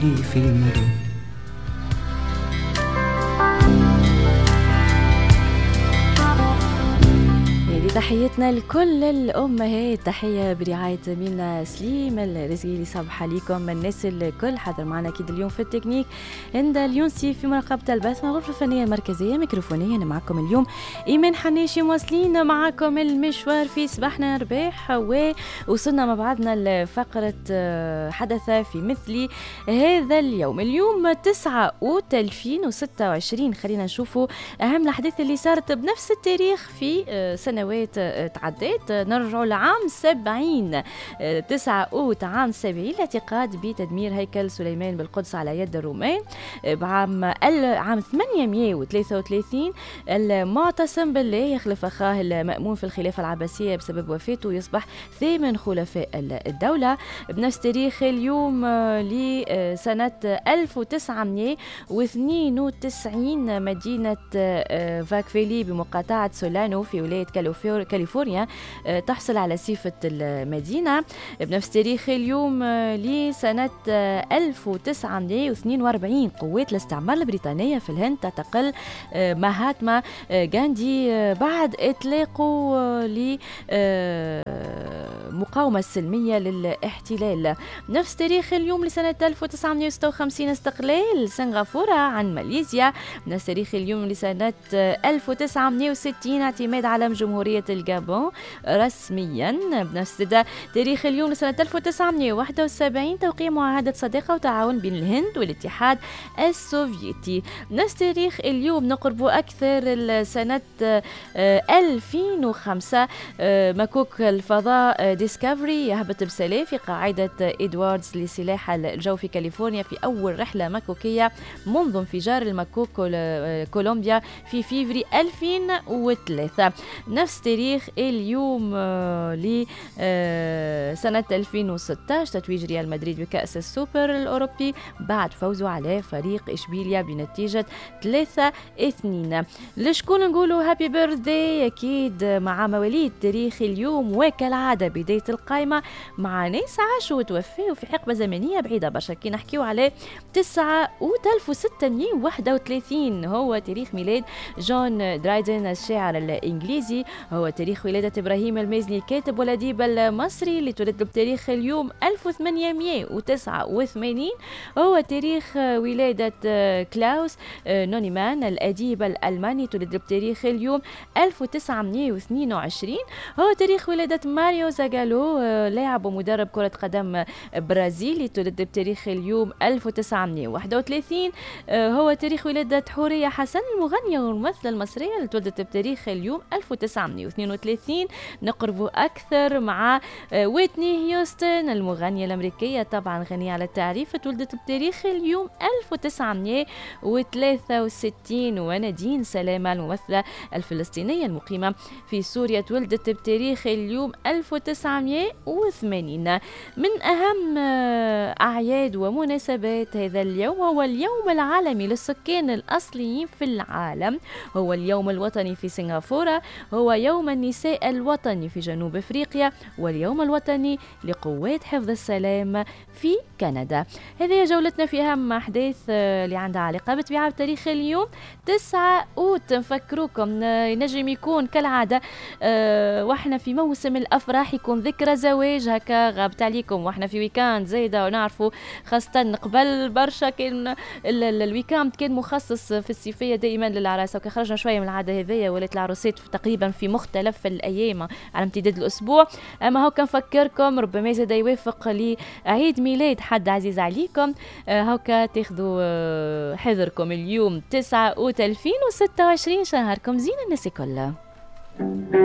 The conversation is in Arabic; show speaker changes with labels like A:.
A: لي في المدن.
B: تحياتنا لكل الأمهات، تحية برعاية زميلنا سليم الرزقيلي. صباح عليكم الناس الكل. حاضر معنا أكيد اليوم في التكنيك عند اليونسي في مراقبة البث من الغرفة الفنية المركزية. ميكروفونيا أنا معكم اليوم إيمان حناشي، مواصلين معكم المشوار في صباحنا رباح، ووصلنا مع بعضنا لفقرة حدث في مثل هذا اليوم. اليوم 9/2026. خلينا نشوفوا أهم الأحداث اللي صارت بنفس التاريخ في سنوات تعديت. نرجع لعام 70 عام 70 الاعتقاد بتدمير هيكل سليمان بالقدس على يد الرومان. عام 833 المعتصم بالله يخلف أخاه المأمون في الخلافة العباسية بسبب وفاته، يصبح ثامن خلفاء الدولة. بنفس تاريخ اليوم لسنة 1992 مدينة فاكفيلي بمقاطعة سولانو في ولاية كاليفورنيا تحصل على صفة المدينة. بنفس تاريخ اليوم لسنة 1942 قوات الاستعمار البريطانية في الهند تعتقل مهاتما غاندي بعد إطلاقه لمقاومة سلمية للاحتلال. نفس تاريخ اليوم لسنة 1956 استقلال سنغافورة عن ماليزيا. نفس تاريخ اليوم لسنة 1960 اعتماد علم جمهورية الغابون رسميا. بنفس تاريخ اليوم لسنة 1971 توقيع معاهدة صداقة وتعاون بين الهند والاتحاد السوفيتي. نفس تاريخ اليوم نقرب أكثر سنة 2005 مكوك الفضاء ديسكفري يهبط بسلام في قاعدة إدواردز لسلاح الجو في كاليفورنيا في أول رحلة مكوكية منذ انفجار المكوك كولومبيا في فيفري 2003. نفس تاريخ اليوم لسنة 2016 تتويج ريال مدريد بكأس السوبر الأوروبي بعد فوزه على فريق إشبيليا بنتيجة 3-2. لشكون نقولوا هابي بيرثدي؟ أكيد مع مواليد تاريخ اليوم وكالعادة بداية القائمة مع ناس عاشوا وتوفوا في حقبة زمنية بعيدة برشا. كي نحكيو على 1631 هو تاريخ ميلاد جون درايدن الشاعر الإنجليزي. هو تاريخ ولادة إبراهيم المازني الكاتب والأديب المصري اللي تولد بتاريخ اليوم 1889. هو تاريخ ولادة كلاوس نونيمان الأديب الألماني تولد بتاريخ اليوم 1922. هو تاريخ ولادة ماريو زاغالو لاعب ومدرب كرة قدم برازيلي تولد بتاريخ اليوم 1931. هو تاريخ ولادة حورية حسن المغنية والممثلة المصرية اللي تولدت بتاريخ اليوم 1932. نقرب أكثر مع ويتني هيوستن المغنية الأمريكية طبعا غنية على التعريف تولدت بتاريخ اليوم 1963. ونادين سلامة الممثلة الفلسطينية المقيمة في سوريا تولدت بتاريخ اليوم 1980. من أهم أعياد ومناسبات هذا اليوم هو اليوم العالمي للسكان الأصليين في العالم، هو اليوم الوطني في سنغافورة، هو يوم النساء الوطني في جنوب أفريقيا، واليوم الوطني لقوات حفظ السلام في كندا. هذه جولتنا في أهم أحداث اللي عندها علاقة بطبيعة تاريخ اليوم 9 أوت. نفكروكم نجم يكون كالعادة واحنا في موسم الأفراح يكون ذكرى زواج هكا غابت عليكم، واحنا في ويكاند زايدة ونعرفوا خاصة قبل برشا كان الويكاند كان مخصص في الصيفية دائما للعراس، وكخرجنا شوية من العادة هذية ولات العروسات تقريبا في مختلف الأيام على امتداد الأسبوع. أما هو كنفكركم ربما زاد يوافق لعيد ميلاد حد عزيز عليكم، هوكا تاخذوا حذركم اليوم 9 أوت 2026. شهركم زين الناس كلها.